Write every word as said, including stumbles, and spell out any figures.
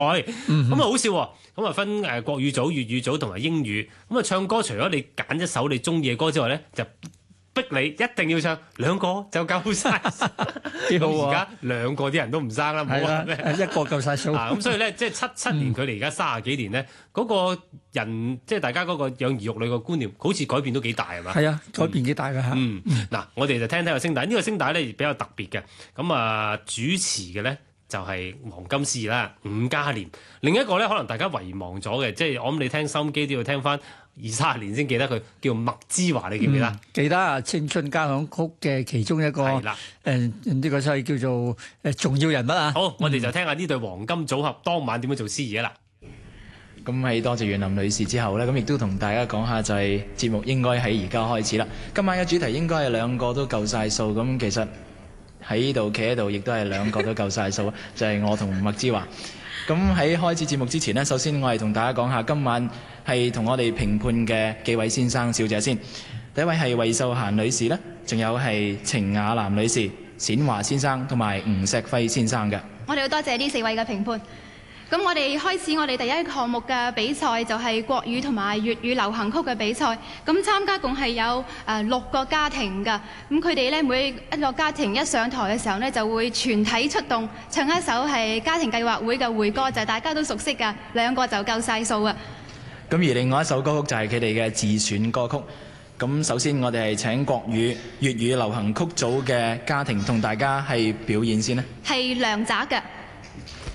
咁啊好笑喎！咁啊分誒國語組、粵語組同埋英語。咁啊唱歌除咗你揀一首你中意嘅歌之外咧，就逼你一定要唱兩個就夠晒。 幾好喎！ 而家兩個啲人都唔生啦，冇話咩一個夠晒數。 咁所以咧，即係七七年距離而家三十幾年咧，嗰、嗰個人即係大家嗰個養兒育女嘅觀念，好似改變都幾大係嘛？ 係啊，改變幾大㗎嚇。 嗯，嗱、嗯，我哋就聽聽個聲帶，呢、呢個聲帶咧比較特別嘅。咁啊，主持嘅咧就係黃金士啦，伍嘉廉。另一個咧，可能大家遺忘咗嘅，即係我諗你聽收音機都要聽翻。二三十年先記得佢叫麥之華，你記唔記得？嗯、 記得啊！青春交響曲嘅其中一個誒呢、呃呢個所謂叫做誒重要人物啊！ 好，我哋就聽下呢對黃金組合當晚點樣做司儀啦。 咁喺多謝袁林女士之後咧，咁亦都同大家講下就係節目應該喺而家開始啦。今晚嘅主題應該係兩個都夠晒數，咁其實喺呢度企喺度亦都係兩個都夠晒數，就係我同麥之華。咁喺開始節目之前呢，首先我係同大家講下今晚係同我哋評判嘅幾位先生小姐先。第一位係魏秀嫻女士呢，仲有係程雅南女士、冼華先生同埋吳錫輝先生嘅。 我哋好多謝呢四位嘅評判。咁我哋開始我哋第一個項目嘅比賽，就係國語同埋粵語流行曲嘅比賽。咁參加共係有誒六個家庭㗎。咁佢哋咧每一個家庭一上台嘅時候呢，就會全體出動唱一首係家庭計劃會嘅會歌，就係大家都熟悉㗎，兩個就夠晒數啊。 咁而另外一首歌曲就係佢哋嘅自選歌曲。咁首先我哋係請國語、粵語流行曲組嘅家庭同大家係表演先呢， 係梁宅嘅。